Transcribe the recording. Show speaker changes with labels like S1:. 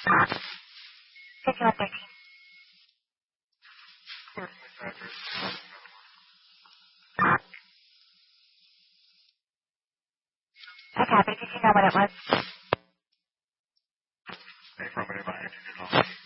S1: 5113. I copy. Did you know what it was?
S2: Hey, from it in my engine,